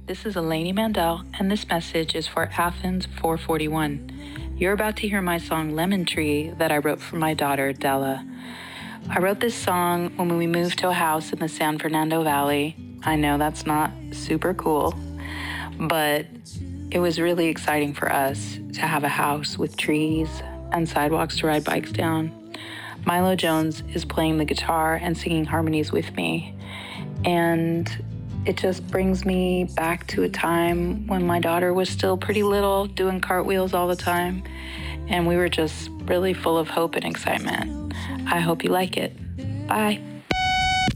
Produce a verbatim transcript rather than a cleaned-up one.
This is Eleni Mandel, and this message is for Athens four forty-one. You're about to hear my song Lemon Tree that I wrote for my daughter, Della. I wrote this song when we moved to a house in the San Fernando Valley. I know that's not super cool, but it was really exciting for us to have a house with trees and sidewalks to ride bikes down. Milo Jones is playing the guitar and singing harmonies with me, and it just brings me back to a time when my daughter was still pretty little, doing cartwheels all the time, and we were just really full of hope and excitement. I hope you like it. Bye.